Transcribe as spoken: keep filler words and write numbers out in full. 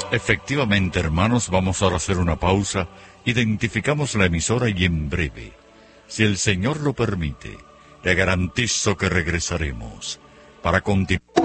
Efectivamente, hermanos, vamos ahora a hacer una pausa. Identificamos la emisora y en breve, si el Señor lo permite, le garantizo que regresaremos para continuar.